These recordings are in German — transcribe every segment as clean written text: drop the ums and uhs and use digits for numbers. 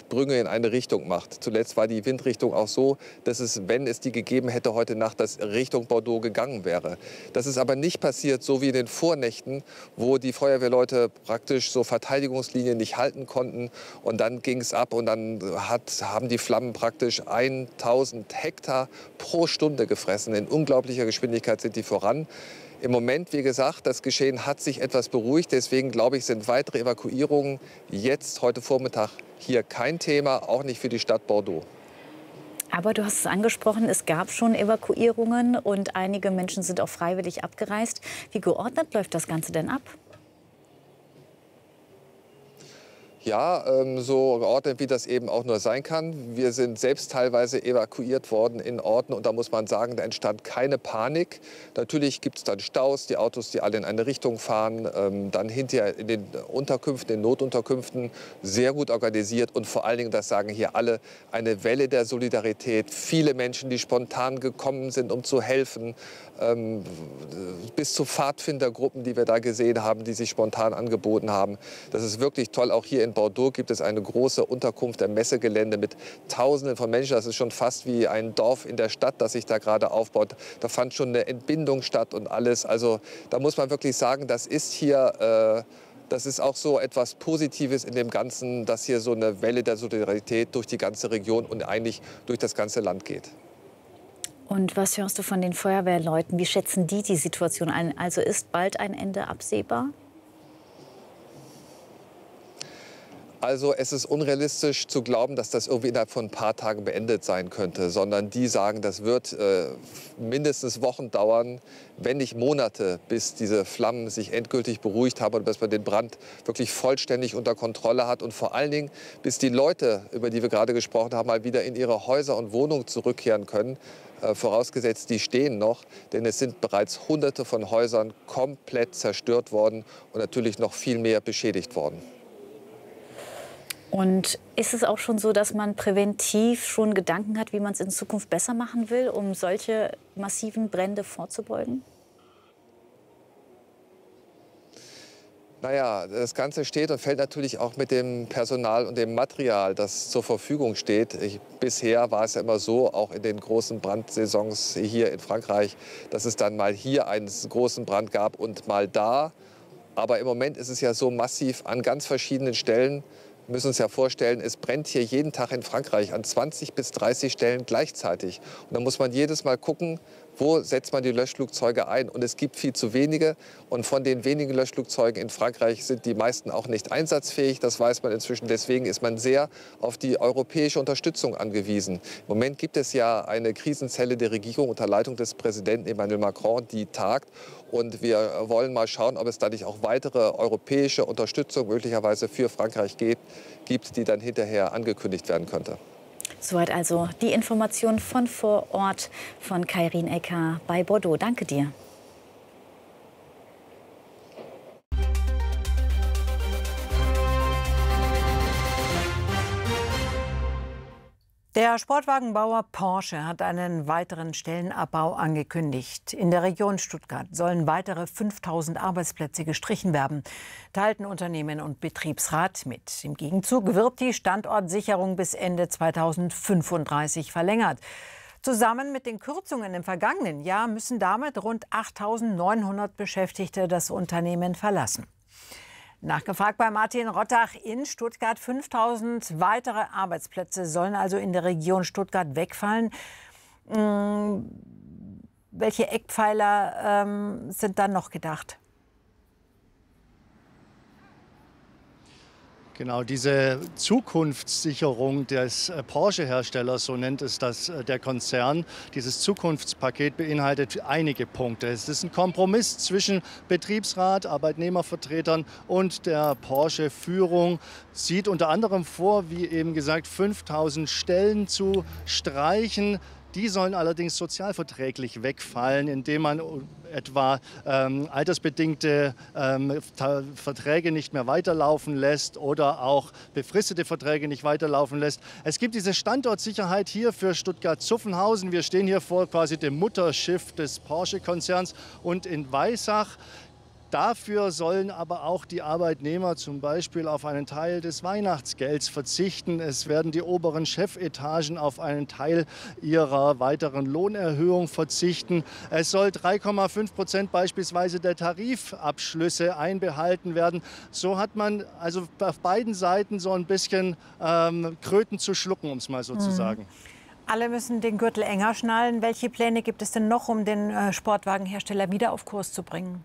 Sprünge in eine Richtung macht. Zuletzt war die Windrichtung auch so, dass es, wenn es die gegeben hätte heute Nacht, das Richtung Bordeaux gegangen wäre. Das ist aber nicht passiert, so wie in den Vornächten, wo die Feuerwehrleute praktisch so Verteidigungslinien nicht halten konnten. Und dann ging es ab und dann haben die Flammen praktisch 1000 Hektar pro Stunde gefressen. In unglaublicher Geschwindigkeit sind die voran. Im Moment, wie gesagt, das Geschehen hat sich etwas beruhigt. Deswegen, glaube ich, sind weitere Evakuierungen jetzt, heute Vormittag, hier kein Thema, auch nicht für die Stadt Bordeaux. Aber du hast es angesprochen, es gab schon Evakuierungen und einige Menschen sind auch freiwillig abgereist. Wie geordnet läuft das Ganze denn ab? Ja, so geordnet, wie das eben auch nur sein kann. Wir sind selbst teilweise evakuiert worden in Orten und da muss man sagen, da entstand keine Panik. Natürlich gibt es dann Staus, die Autos, die alle in eine Richtung fahren. Dann hinterher in den Unterkünften, in Notunterkünften sehr gut organisiert und vor allen Dingen, das sagen hier alle, eine Welle der Solidarität. Viele Menschen, die spontan gekommen sind, um zu helfen. Bis zu Pfadfindergruppen, die wir da gesehen haben, die sich spontan angeboten haben. Das ist wirklich toll. Auch hier in Bordeaux gibt es eine große Unterkunft am Messegelände mit Tausenden von Menschen. Das ist schon fast wie ein Dorf in der Stadt, das sich da gerade aufbaut. Da fand schon eine Entbindung statt und alles. Also da muss man wirklich sagen, das ist hier das ist auch so etwas Positives in dem Ganzen, dass hier so eine Welle der Solidarität durch die ganze Region und eigentlich durch das ganze Land geht. Und was hörst du von den Feuerwehrleuten? Wie schätzen die die Situation ein? Also ist bald ein Ende absehbar? Also es ist unrealistisch zu glauben, dass das irgendwie innerhalb von ein paar Tagen beendet sein könnte, sondern die sagen, das wird mindestens Wochen dauern, wenn nicht Monate, bis diese Flammen sich endgültig beruhigt haben und bis man den Brand wirklich vollständig unter Kontrolle hat und vor allen Dingen, bis die Leute, über die wir gerade gesprochen haben, mal wieder in ihre Häuser und Wohnungen zurückkehren können. Vorausgesetzt, die stehen noch, denn es sind bereits Hunderte von Häusern komplett zerstört worden und natürlich noch viel mehr beschädigt worden. Und ist es auch schon so, dass man präventiv schon Gedanken hat, wie man es in Zukunft besser machen will, um solche massiven Brände vorzubeugen? Naja, das Ganze steht und fällt natürlich auch mit dem Personal und dem Material, das zur Verfügung steht. Bisher war es ja immer so, auch in den großen Brandsaisons hier in Frankreich, dass es dann mal hier einen großen Brand gab und mal da. Aber im Moment ist es ja so massiv an ganz verschiedenen Stellen. Wir müssen uns ja vorstellen, es brennt hier jeden Tag in Frankreich an 20 bis 30 Stellen gleichzeitig. Und da muss man jedes Mal gucken, wo setzt man die Löschflugzeuge ein. Und es gibt viel zu wenige. Und von den wenigen Löschflugzeugen in Frankreich sind die meisten auch nicht einsatzfähig. Das weiß man inzwischen. Deswegen ist man sehr auf die europäische Unterstützung angewiesen. Im Moment gibt es ja eine Krisenzelle der Regierung unter Leitung des Präsidenten Emmanuel Macron, die tagt. Und wir wollen mal schauen, ob es da nicht auch weitere europäische Unterstützung möglicherweise für Frankreich gibt, die dann hinterher angekündigt werden könnte. Soweit also die Information von vor Ort von Kairin Ecker bei Bordeaux. Danke dir. Der Sportwagenbauer Porsche hat einen weiteren Stellenabbau angekündigt. In der Region Stuttgart sollen weitere 5.000 Arbeitsplätze gestrichen werden, teilten Unternehmen und Betriebsrat mit. Im Gegenzug wird die Standortsicherung bis Ende 2035 verlängert. Zusammen mit den Kürzungen im vergangenen Jahr müssen damit rund 8.900 Beschäftigte das Unternehmen verlassen. Nachgefragt bei Martin Rottach in Stuttgart. 5.000 weitere Arbeitsplätze sollen also in der Region Stuttgart wegfallen. Welche Eckpfeiler sind dann noch gedacht? Genau, diese Zukunftssicherung des Porsche-Herstellers, so nennt es das der Konzern, dieses Zukunftspaket beinhaltet einige Punkte. Es ist ein Kompromiss zwischen Betriebsrat, Arbeitnehmervertretern und der Porsche-Führung. Sieht unter anderem vor, wie eben gesagt, 5.000 Stellen zu streichen. Die sollen allerdings sozialverträglich wegfallen, indem man etwa altersbedingte Verträge nicht mehr weiterlaufen lässt oder auch befristete Verträge nicht weiterlaufen lässt. Es gibt diese Standortsicherheit hier für Stuttgart-Zuffenhausen. Wir stehen hier vor quasi dem Mutterschiff des Porsche-Konzerns und in Weissach. Dafür sollen aber auch die Arbeitnehmer zum Beispiel auf einen Teil des Weihnachtsgelds verzichten. Es werden die oberen Chefetagen auf einen Teil ihrer weiteren Lohnerhöhung verzichten. Es soll 3,5% beispielsweise der Tarifabschlüsse einbehalten werden. So hat man also auf beiden Seiten so ein bisschen Kröten zu schlucken, um es mal so zu sagen. Alle müssen den Gürtel enger schnallen. Welche Pläne gibt es denn noch, um den Sportwagenhersteller wieder auf Kurs zu bringen?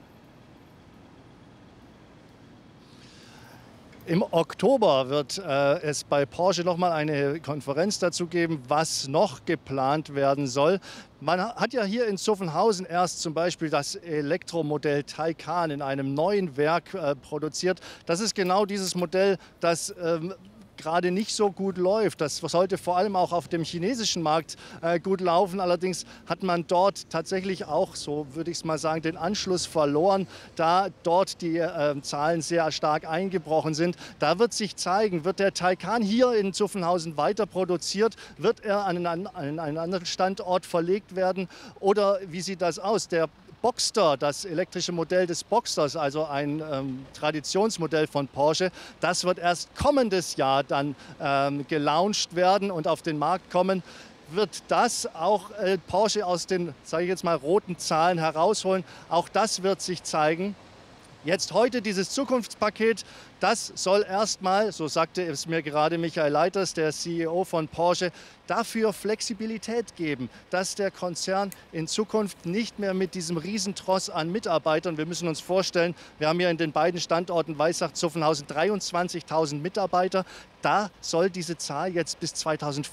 Im Oktober wird es bei Porsche noch mal eine Konferenz dazu geben, was noch geplant werden soll. Man hat ja hier in Zuffenhausen erst zum Beispiel das Elektromodell Taycan in einem neuen Werk produziert. Das ist genau dieses Modell, das gerade nicht so gut läuft. Das sollte vor allem auch auf dem chinesischen Markt gut laufen. Allerdings hat man dort tatsächlich auch, so würde ich es mal sagen, den Anschluss verloren, da dort die Zahlen sehr stark eingebrochen sind. Da wird sich zeigen, wird der Taycan hier in Zuffenhausen weiter produziert, wird er an einen anderen Standort verlegt werden oder wie sieht das aus? Der Boxster, das elektrische Modell des Boxsters, also ein Traditionsmodell von Porsche, das wird erst kommendes Jahr dann gelauncht werden und auf den Markt kommen. Wird das auch Porsche aus den, sage ich jetzt mal, roten Zahlen herausholen? Auch das wird sich zeigen. Jetzt heute dieses Zukunftspaket, das soll erstmal, so sagte es mir gerade Michael Leiters, der CEO von Porsche, dafür Flexibilität geben, dass der Konzern in Zukunft nicht mehr mit diesem Riesentross an Mitarbeitern, wir müssen uns vorstellen, wir haben hier in den beiden Standorten Weissach-Zuffenhausen 23.000 Mitarbeiter, da soll diese Zahl jetzt bis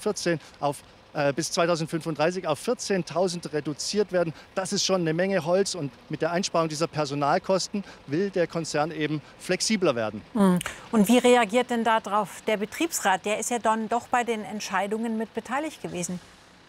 2035 auf 14.000 reduziert werden. Das ist schon eine Menge Holz und mit der Einsparung dieser Personalkosten will der Konzern eben flexibler werden. Und wie reagiert denn darauf der Betriebsrat? Der ist ja dann doch bei den Entscheidungen mit beteiligt gewesen.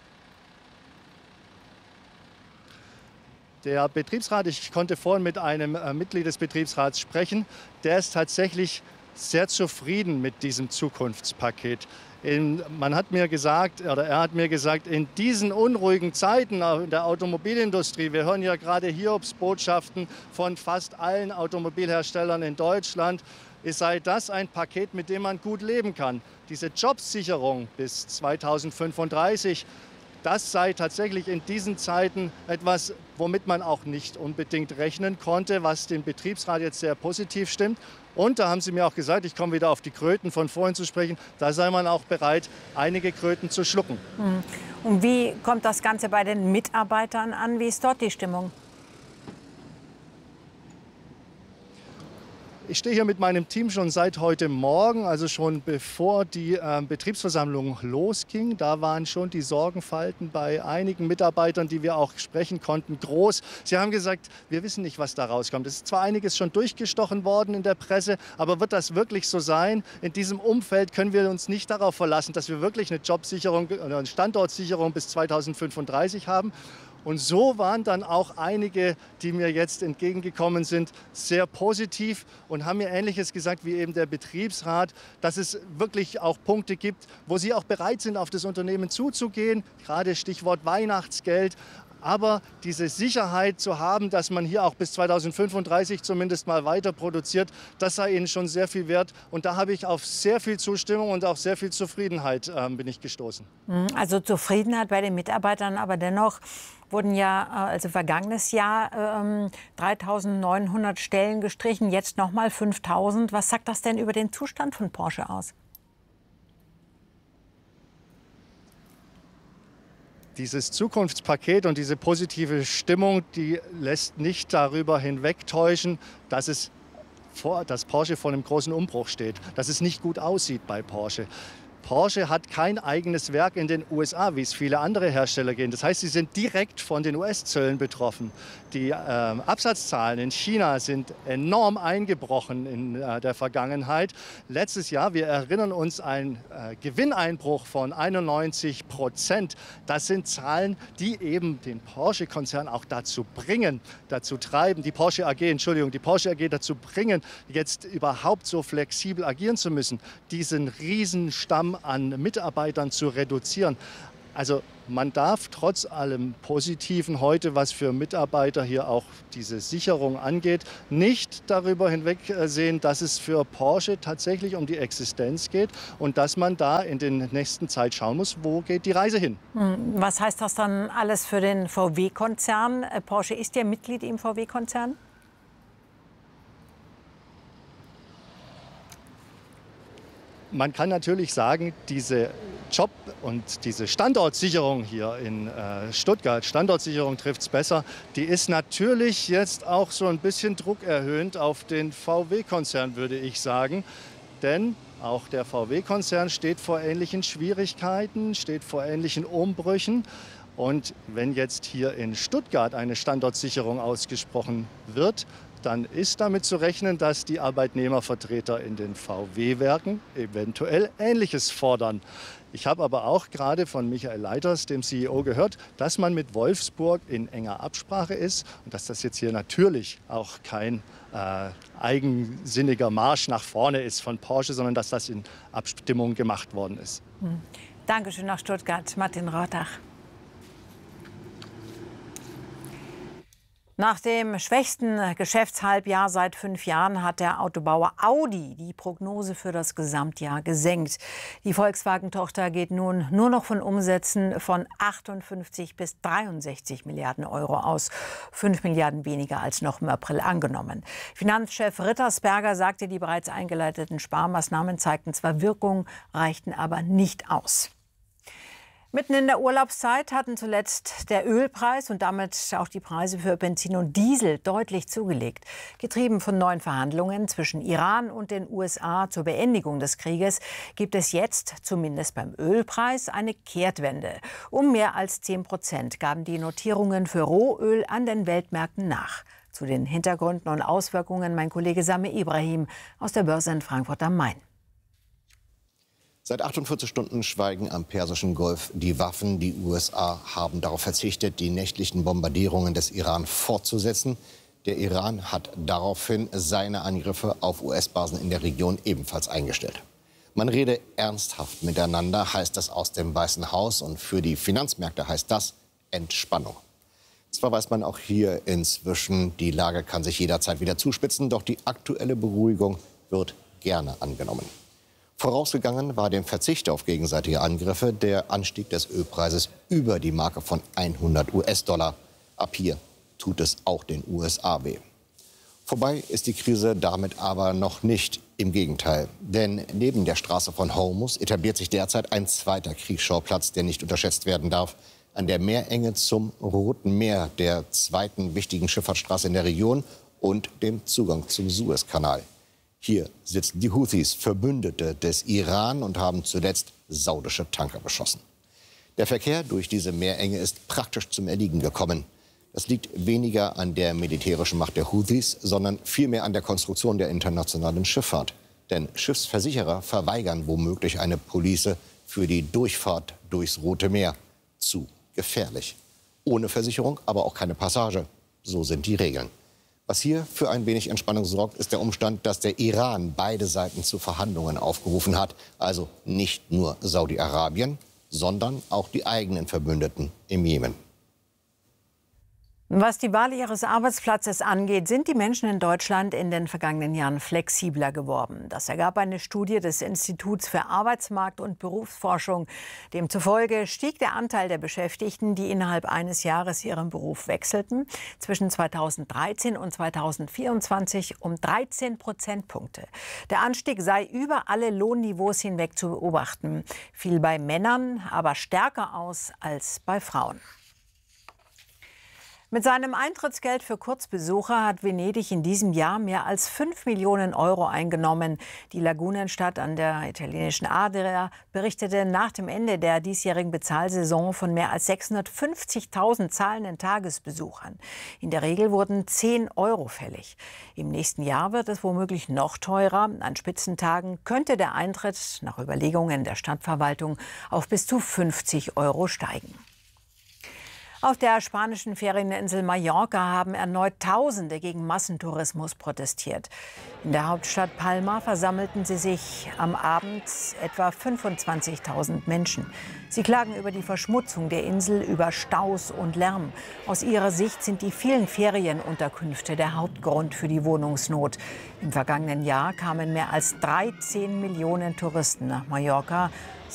Der Betriebsrat, ich konnte vorhin mit einem Mitglied des Betriebsrats sprechen, der ist tatsächlich sehr zufrieden mit diesem Zukunftspaket. Man hat mir gesagt, oder er hat mir gesagt, in diesen unruhigen Zeiten in der Automobilindustrie, wir hören ja gerade Hiobsbotschaften von fast allen Automobilherstellern in Deutschland, sei das ein Paket, mit dem man gut leben kann. Diese Jobsicherung bis 2035, das sei tatsächlich in diesen Zeiten etwas, womit man auch nicht unbedingt rechnen konnte, was den Betriebsrat jetzt sehr positiv stimmt. Und da haben sie mir auch gesagt, ich komme wieder auf die Kröten von vorhin zu sprechen, da sei man auch bereit, einige Kröten zu schlucken. Und wie kommt das Ganze bei den Mitarbeitern an? Wie ist dort die Stimmung? Ich stehe hier mit meinem Team schon seit heute Morgen, also schon bevor die Betriebsversammlung losging. Da waren schon die Sorgenfalten bei einigen Mitarbeitern, die wir auch sprechen konnten, groß. Sie haben gesagt, wir wissen nicht, was da rauskommt. Es ist zwar einiges schon durchgestochen worden in der Presse, aber wird das wirklich so sein? In diesem Umfeld können wir uns nicht darauf verlassen, dass wir wirklich eine Jobsicherung, eine Standortsicherung bis 2035 haben. Und so waren dann auch einige, die mir jetzt entgegengekommen sind, sehr positiv und haben mir Ähnliches gesagt wie eben der Betriebsrat, dass es wirklich auch Punkte gibt, wo sie auch bereit sind, auf das Unternehmen zuzugehen, gerade Stichwort Weihnachtsgeld. Aber diese Sicherheit zu haben, dass man hier auch bis 2035 zumindest mal weiter produziert, das sei ihnen schon sehr viel wert. Und da habe ich auf sehr viel Zustimmung und auch sehr viel Zufriedenheit bin ich gestoßen. Also Zufriedenheit bei den Mitarbeitern, aber dennoch wurden ja also vergangenes Jahr 3.900 Stellen gestrichen, jetzt noch mal 5.000. Was sagt das denn über den Zustand von Porsche aus? Dieses Zukunftspaket und diese positive Stimmung, die lässt nicht darüber hinwegtäuschen, dass Porsche vor einem großen Umbruch steht, dass es nicht gut aussieht bei Porsche. Porsche hat kein eigenes Werk in den USA, wie es viele andere Hersteller gehen. Das heißt, sie sind direkt von den US-Zöllen betroffen. Die Absatzzahlen in China sind enorm eingebrochen in der Vergangenheit. Letztes Jahr, wir erinnern uns, ein Gewinneinbruch von 91%. Das sind Zahlen, die eben den Porsche-Konzern auch dazu treiben, die Porsche AG dazu bringen, jetzt überhaupt so flexibel agieren zu müssen, diesen Riesenstamm an Mitarbeitern zu reduzieren. Also man darf trotz allem Positiven heute, was für Mitarbeiter hier auch diese Sicherung angeht, nicht darüber hinwegsehen, dass es für Porsche tatsächlich um die Existenz geht und dass man da in der nächsten Zeit schauen muss, wo geht die Reise hin. Was heißt das dann alles für den VW-Konzern? Porsche ist ja Mitglied im VW-Konzern. Man kann natürlich sagen, diese Job- und diese Standortsicherung hier in Stuttgart, Standortsicherung trifft es besser, die ist natürlich jetzt auch so ein bisschen druckerhöhend auf den VW-Konzern, würde ich sagen. Denn auch der VW-Konzern steht vor ähnlichen Schwierigkeiten, steht vor ähnlichen Umbrüchen. Und wenn jetzt hier in Stuttgart eine Standortsicherung ausgesprochen wird, dann ist damit zu rechnen, dass die Arbeitnehmervertreter in den VW-Werken eventuell Ähnliches fordern. Ich habe aber auch gerade von Michael Leiters, dem CEO, gehört, dass man mit Wolfsburg in enger Absprache ist und dass das jetzt hier natürlich auch kein eigensinniger Marsch nach vorne ist von Porsche, sondern dass das in Abstimmung gemacht worden ist. Dankeschön nach Stuttgart, Martin Rottach. Nach dem schwächsten Geschäftshalbjahr seit 5 Jahren hat der Autobauer Audi die Prognose für das Gesamtjahr gesenkt. Die Volkswagen-Tochter geht nun nur noch von Umsätzen von 58 bis 63 Milliarden Euro aus. 5 Milliarden weniger als noch im April angenommen. Finanzchef Rittersberger sagte, die bereits eingeleiteten Sparmaßnahmen zeigten zwar Wirkung, reichten aber nicht aus. Mitten in der Urlaubszeit hatten zuletzt der Ölpreis und damit auch die Preise für Benzin und Diesel deutlich zugelegt. Getrieben von neuen Verhandlungen zwischen Iran und den USA zur Beendigung des Krieges gibt es jetzt, zumindest beim Ölpreis, eine Kehrtwende. Um mehr als 10% gaben die Notierungen für Rohöl an den Weltmärkten nach. Zu den Hintergründen und Auswirkungen mein Kollege Sameh Ibrahim aus der Börse in Frankfurt am Main. Seit 48 Stunden schweigen am Persischen Golf die Waffen. Die USA haben darauf verzichtet, die nächtlichen Bombardierungen des Iran fortzusetzen. Der Iran hat daraufhin seine Angriffe auf US-Basen in der Region ebenfalls eingestellt. Man rede ernsthaft miteinander, heißt das aus dem Weißen Haus. Und für die Finanzmärkte heißt das Entspannung. Zwar weiß man auch hier inzwischen, die Lage kann sich jederzeit wieder zuspitzen, doch die aktuelle Beruhigung wird gerne angenommen. Vorausgegangen war dem Verzicht auf gegenseitige Angriffe der Anstieg des Ölpreises über die Marke von 100 US-Dollar. Ab hier tut es auch den USA weh. Vorbei ist die Krise damit aber noch nicht. Im Gegenteil. Denn neben der Straße von Hormuz etabliert sich derzeit ein zweiter Kriegsschauplatz, der nicht unterschätzt werden darf. An der Meerenge zum Roten Meer, der zweiten wichtigen Schifffahrtsstraße in der Region und dem Zugang zum Suezkanal. Hier sitzen die Houthis, Verbündete des Iran, und haben zuletzt saudische Tanker beschossen. Der Verkehr durch diese Meerenge ist praktisch zum Erliegen gekommen. Das liegt weniger an der militärischen Macht der Houthis, sondern vielmehr an der Konstruktion der internationalen Schifffahrt. Denn Schiffsversicherer verweigern womöglich eine Police für die Durchfahrt durchs Rote Meer. Zu gefährlich. Ohne Versicherung, aber auch keine Passage. So sind die Regeln. Was hier für ein wenig Entspannung sorgt, ist der Umstand, dass der Iran beide Seiten zu Verhandlungen aufgerufen hat. Also nicht nur Saudi-Arabien, sondern auch die eigenen Verbündeten im Jemen. Was die Wahl ihres Arbeitsplatzes angeht, sind die Menschen in Deutschland in den vergangenen Jahren flexibler geworden. Das ergab eine Studie des Instituts für Arbeitsmarkt- und Berufsforschung. Demzufolge stieg der Anteil der Beschäftigten, die innerhalb eines Jahres ihren Beruf wechselten, zwischen 2013 und 2024 um 13 Prozentpunkte. Der Anstieg sei über alle Lohnniveaus hinweg zu beobachten, fiel bei Männern aber stärker aus als bei Frauen. Mit seinem Eintrittsgeld für Kurzbesucher hat Venedig in diesem Jahr mehr als 5 Millionen Euro eingenommen. Die Lagunenstadt an der italienischen Adria berichtete nach dem Ende der diesjährigen Bezahlsaison von mehr als 650.000 zahlenden Tagesbesuchern. In der Regel wurden 10 Euro fällig. Im nächsten Jahr wird es womöglich noch teurer. An Spitzentagen könnte der Eintritt nach Überlegungen der Stadtverwaltung auf bis zu 50 Euro steigen. Auf der spanischen Ferieninsel Mallorca haben erneut Tausende gegen Massentourismus protestiert. In der Hauptstadt Palma versammelten sie sich am Abend etwa 25.000 Menschen. Sie klagen über die Verschmutzung der Insel, über Staus und Lärm. Aus ihrer Sicht sind die vielen Ferienunterkünfte der Hauptgrund für die Wohnungsnot. Im vergangenen Jahr kamen mehr als 13 Millionen Touristen nach Mallorca.